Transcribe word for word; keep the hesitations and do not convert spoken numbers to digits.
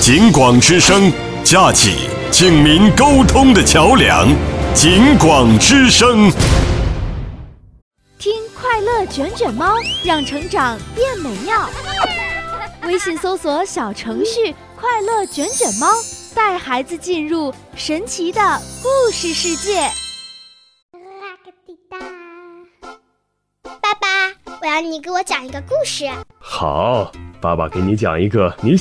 警广之声，架起警民沟通的桥梁。警广之声， 听快乐卷卷猫，让成长变美妙。微信搜索小程序“快乐卷卷猫”，带孩子进入神奇的故事世界。 爸爸，我要你给我讲一个故事。 好，爸爸给你讲一个你